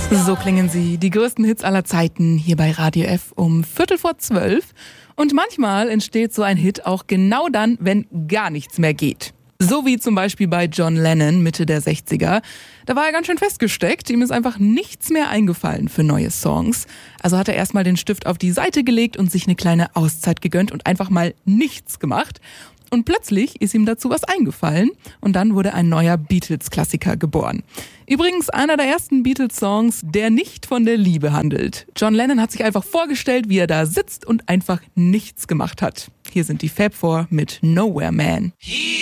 So klingen sie, die größten Hits aller Zeiten, hier bei Radio F um 11:45. Und manchmal entsteht so ein Hit auch genau dann, wenn gar nichts mehr geht. So wie zum Beispiel bei John Lennon Mitte der 60er. Da war er ganz schön festgesteckt, ihm ist einfach nichts mehr eingefallen für neue Songs. Also hat er erstmal den Stift auf die Seite gelegt und sich eine kleine Auszeit gegönnt und einfach mal nichts gemacht. Und plötzlich ist ihm dazu was eingefallen und dann wurde ein neuer Beatles-Klassiker geboren. Übrigens einer der ersten Beatles-Songs, der nicht von der Liebe handelt. John Lennon hat sich einfach vorgestellt, wie er da sitzt und einfach nichts gemacht hat. Hier sind die Fab Four mit Nowhere Man.